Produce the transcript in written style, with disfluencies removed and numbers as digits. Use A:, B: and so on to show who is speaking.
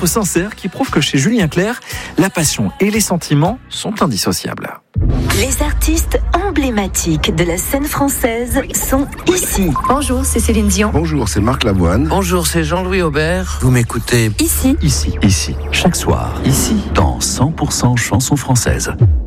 A: lettre sincère qui prouve que chez Julien Clerc, la passion et les sentiments sont indissociables.
B: Les artistes emblématiques de la scène française sont ici.
C: Bonjour, c'est Céline Dion.
D: Bonjour, c'est Marc Lavoine.
E: Bonjour, c'est Jean-Louis Aubert. Vous m'écoutez
B: Ici.
F: Ici, chaque soir, ici, dans 100% chansons françaises.